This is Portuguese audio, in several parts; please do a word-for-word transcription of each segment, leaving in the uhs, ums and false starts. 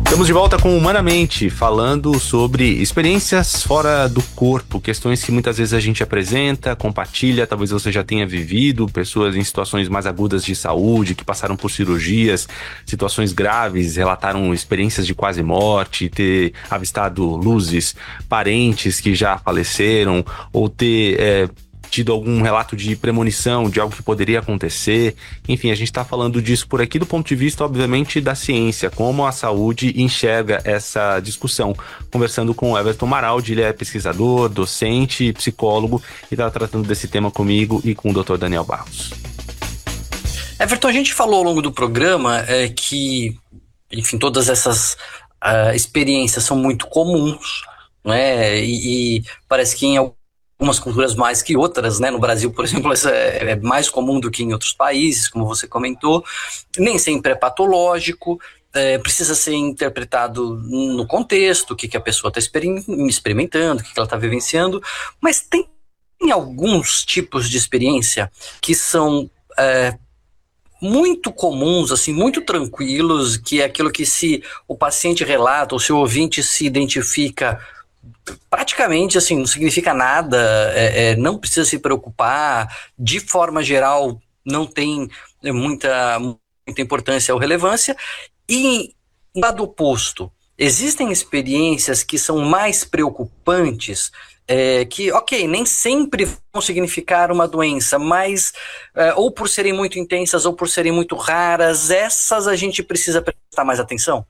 Estamos de volta com Humanamente, falando sobre experiências fora do corpo, questões que muitas vezes a gente apresenta, compartilha, talvez você já tenha vivido, pessoas em situações mais agudas de saúde, que passaram por cirurgias, situações graves, relataram experiências de quase morte, ter avistado luzes, parentes que já faleceram, ou ter... É, tido algum relato de premonição, de algo que poderia acontecer. Enfim, a gente está falando disso por aqui do ponto de vista, obviamente, da ciência, como a saúde enxerga essa discussão. Conversando com o Everton Maraldi, ele é pesquisador, docente, psicólogo, e está tratando desse tema comigo e com o doutor Daniel Barros. Everton, a gente falou ao longo do programa é, que, enfim, todas essas uh, experiências são muito comuns, né? E, e parece que em algum algumas culturas mais que outras, né? No Brasil, por exemplo, isso é, é mais comum do que em outros países, como você comentou. Nem sempre é patológico, é, precisa ser interpretado no contexto, o que, que a pessoa está experimentando, o que, que ela está vivenciando, mas tem alguns tipos de experiência que são é, muito comuns, assim, muito tranquilos, que é aquilo que se o paciente relata, ou se o ouvinte se identifica, praticamente assim, não significa nada, é, é, não precisa se preocupar, de forma geral não tem muita, muita importância ou relevância. E do lado oposto, existem experiências que são mais preocupantes, é, que, ok, nem sempre vão significar uma doença, mas é, ou por serem muito intensas ou por serem muito raras, essas a gente precisa prestar mais atenção?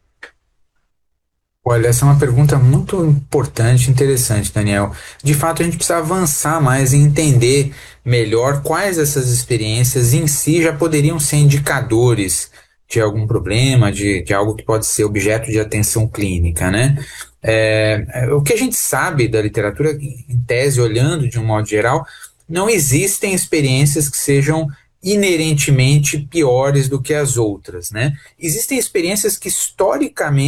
Olha, essa é uma pergunta muito importante, interessante, Daniel. De fato, a gente precisa avançar mais e entender melhor quais dessas experiências em si já poderiam ser indicadores de algum problema, de, de algo que pode ser objeto de atenção clínica, né? É, o que a gente sabe da literatura, em tese, olhando de um modo geral, não existem experiências que sejam inerentemente piores do que as outras, né? Existem experiências que historicamente